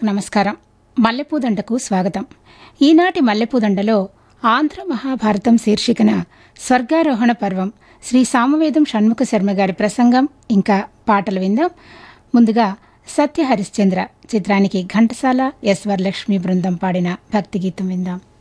శ్రోతలకు నమస్కారం. మల్లెపూదండకు స్వాగతం. ఈనాటి మల్లెపూదండలో ఆంధ్ర మహాభారతం శీర్షికన స్వర్గారోహణ పర్వం శ్రీ సామవేదం షణ్ముఖ శర్మ గారి ప్రసంగం ఇంకా పాటలు విందాం. ముందుగా సత్య హరిశ్చంద్ర చిత్రానికి ఘంటసాల ఎస్ వరలక్ష్మి బృందం పాడిన భక్తి గీతం విందాం.